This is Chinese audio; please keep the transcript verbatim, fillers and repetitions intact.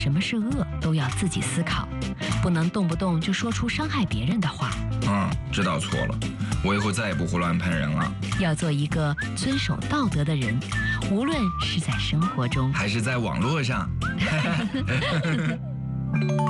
什么是恶都要自己思考，不能动不动就说出伤害别人的话。 嗯，知道错了，我以后再也不胡乱喷人了。 要做一个遵守道德的人，无论是在生活中还是在网络上。